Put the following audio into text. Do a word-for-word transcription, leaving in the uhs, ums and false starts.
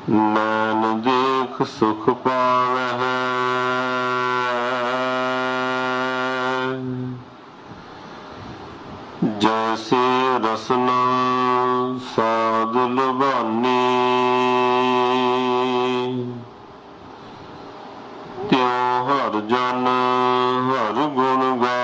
नैन देख सुख पावै जैसे रसना साध लुभानी त्यों हर जन हर गुण गा